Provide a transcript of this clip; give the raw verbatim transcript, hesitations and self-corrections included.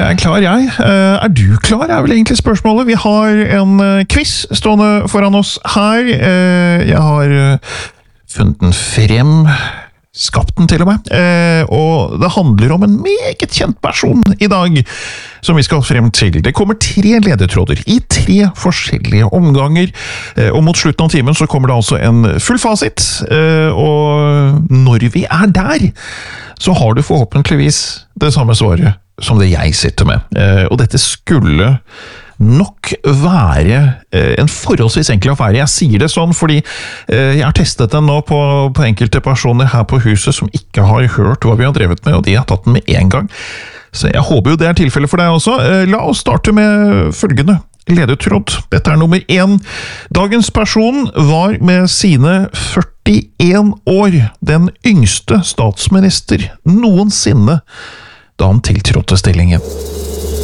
Jeg er klar, jeg. Er du klar, er vel egentlig spørsmålet. Vi har en quiz stående foran oss her. Jeg har funnet den frem, skapt den til og med, og det handler om en meget kjent person i dag, som vi skal frem til. Det kommer tre ledetråder i tre forskjellige omganger, og mot slutten av timen så kommer det altså en full fasit, og når vi er der, så har du forhåpentligvis det samme svaret som det jeg sitter med. Og dette skulle nok være en forholdsvis enkel affære. Jeg sier det sånn fordi jeg har testet den nå på, på enkelte personer her på huset som ikke har hørt hva vi har drevet med, og de har tatt den med en gang. Så jeg håper jo det er tilfellet for deg også. La oss starte med følgende ledetråd. Dette er nummer én. Dagens person var med sine førtien år den yngste statsminister noensinne da han tiltrådte stillingen.